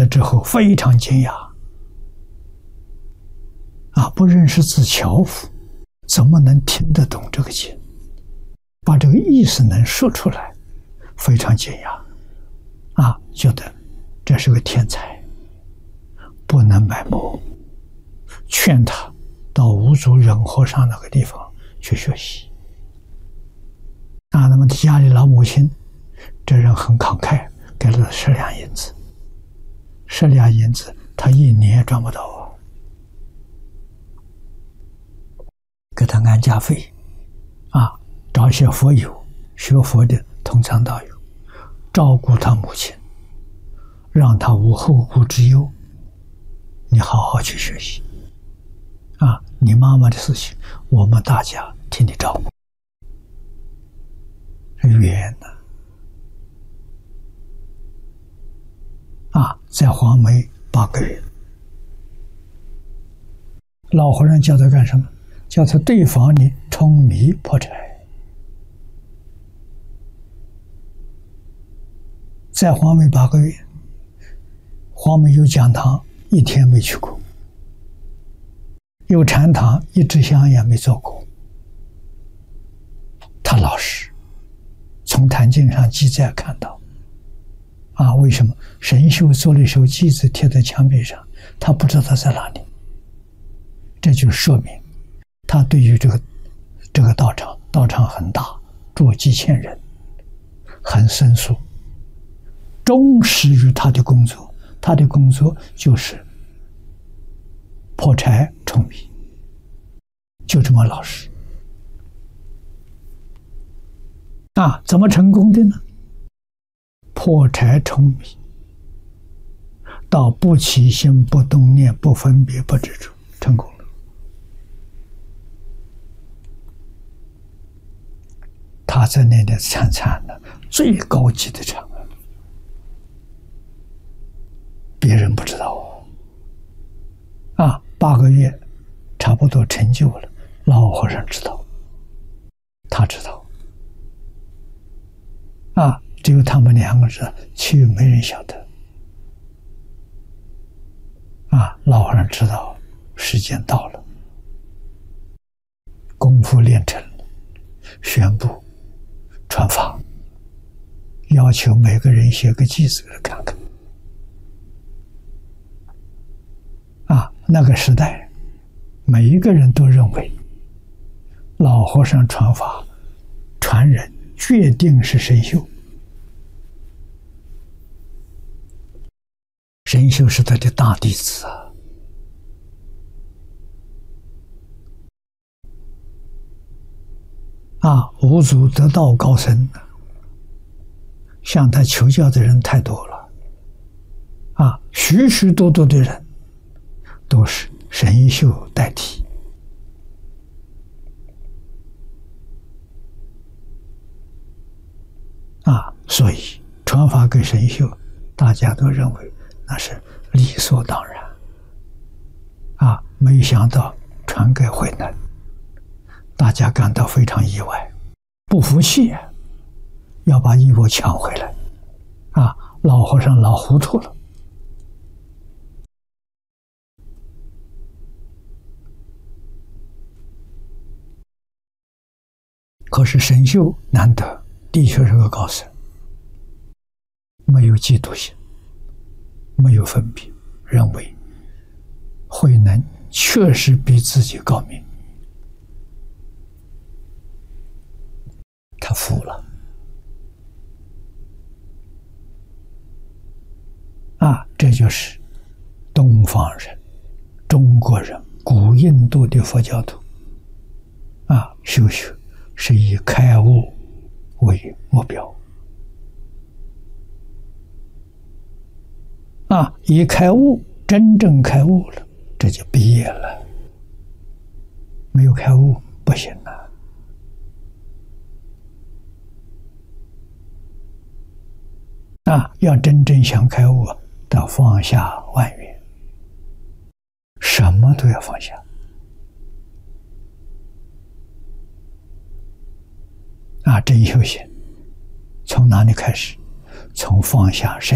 了之后非常惊讶，不认识字樵夫，怎么能听得懂这个经，把这个意思能说出来，非常惊讶，觉得这是个天才，不能埋没，劝他到无祖忍和尚那个地方去学习。那么他家里老母亲，这人很慷慨，给了10两银子，10两银子他1年也赚不到给他安家费，找些佛友，学佛的同参道友，照顾他母亲，让他无后顾之忧。你好好去学习，你妈妈的事情，我们大家替你照顾。是缘在黄梅8个月，老和尚叫他干什么？叫他对房里舂米破柴。在黄梅8个月，黄梅有讲堂1天没去过，有禅堂1支香也没做过。他老实，从坛经上记载看到，为什么神秀做了一首偈子贴在墙壁上，他不知道在哪里？这就说明他对于这个道场很大，住几千人，很生疏，忠实于他的工作。他的工作就是破柴舂米，就这么老实。怎么成功的呢？破柴舂米，到不起心、不动念、不分别、不执着，成功了。他在那里参了最高级的禅，别人不知道8个月差不多成就了。老和尚知道，他知道，只有他们2个知道，其余没人晓得。老和尚知道时间到了，功夫练成了，宣布传法，要求每个人写个偈子给他看看。那个时代，每一个人都认为老和尚传法传人决定是神秀，神秀是他的大弟子五祖得道高僧，向他求教的人太多了，许许多多的人都是神秀代替。所以传法给神秀，大家都认为那是理所当然。没想到传给慧能，大家感到非常意外，不服气，要把衣钵抢回来。老和尚老糊涂了。可是神秀难得，的确是个高僧，没有嫉妒心，没有分别，认为慧能确实比自己高明，他服了。这就是东方人、中国人、古印度的佛教徒修学是以开悟为目标一开悟，真正开悟了，这就毕业了。没有开悟不行要真正想开悟，要放下万缘，什么都要放下真修行从哪里开始？从放下身